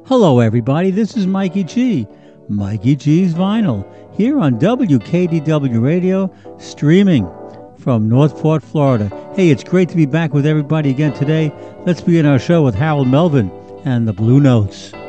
Hello, everybody. This is Mikey G. Mikey G's Vinyl here on WKDW Radio, streaming from Northport, Florida. Hey, it's great to be back with everybody again today. Let's begin our show with Harold Melvin and the Blue Notes.